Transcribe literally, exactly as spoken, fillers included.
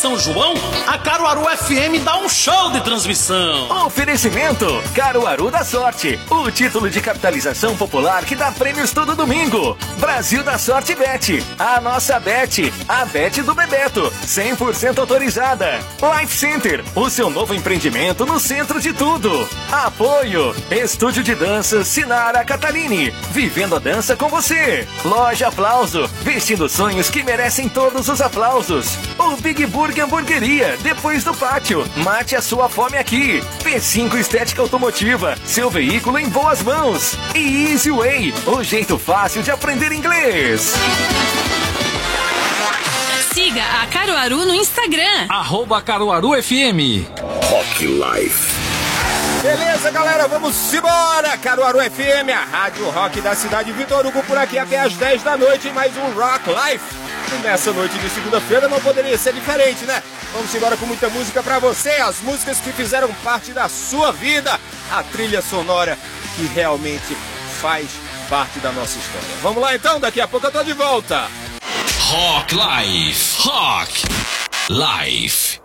São João, a Caruaru F M dá um show de transmissão. Oferecimento Caruaru da Sorte, o título de capitalização popular que dá prêmios todo domingo. Brasil da Sorte Bet, a nossa Bet, a Bet do Bebeto, cem por cento autorizada. Life Center, o seu novo empreendimento no centro de tudo. Apoio, Estúdio de Dança Sinara Catalini, vivendo a dança com você. Loja Aplauso, vestindo sonhos que merecem todos os aplausos. O Big Burger Hamburgueria, depois do pátio. Mate a sua fome aqui. P cinco Estética Automotiva, seu veículo em boas mãos. E Easy Way, o jeito fácil de aprender inglês. Siga a Caruaru no Instagram. Arroba Caruaru F M. Rock Life. Beleza, galera, vamos embora! Caruaru F M, a rádio rock da cidade. Vitor Hugo por aqui até às dez da noite em mais um Rock Life. E nessa noite de segunda-feira não poderia ser diferente, né? Vamos embora com muita música pra você, as músicas que fizeram parte da sua vida, a trilha sonora que realmente faz parte da nossa história. Vamos lá então, daqui a pouco eu tô de volta. Rock Life. Rock Life.